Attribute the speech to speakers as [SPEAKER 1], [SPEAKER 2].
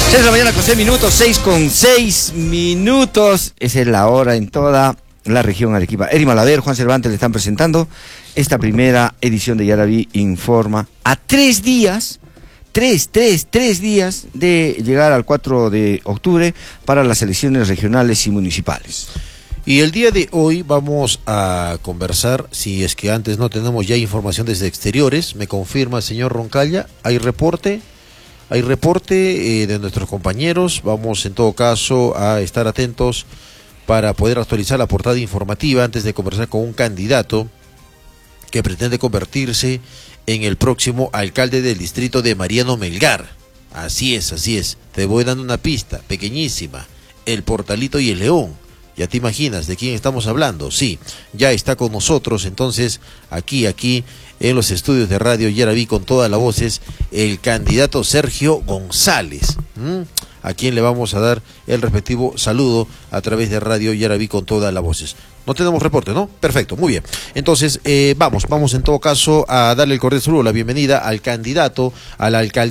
[SPEAKER 1] 6 de la mañana con 6 minutos, 6 con 6 minutos. Esa es la hora en toda la región Arequipa. Eri Malaver, Juan Cervantes le están presentando esta primera edición de Yaraví Informa a 3 días, 3 días de llegar al 4 de octubre para las elecciones regionales y municipales.
[SPEAKER 2] Y el día de hoy vamos a conversar, si es que antes no tenemos ya información desde exteriores, me confirma el señor Roncalla, ¿hay reporte? Hay reporte de nuestros compañeros, vamos en todo caso a estar atentos para poder actualizar la portada informativa antes de conversar con un candidato que pretende convertirse en el próximo alcalde del distrito de Mariano Melgar. Así es, te voy dando una pista pequeñísima, el Portalito y el León. Ya te imaginas de quién estamos hablando. Sí, ya está con nosotros, entonces, aquí, en los estudios de Radio Yaraví con todas las voces, el candidato Sergio González, a quien le vamos a dar el respectivo saludo a través de Radio Yaraví con todas las voces. No tenemos reporte, ¿no? Perfecto, muy bien. Entonces, vamos en todo caso a darle el cordial saludo, la bienvenida al candidato a la alcaldía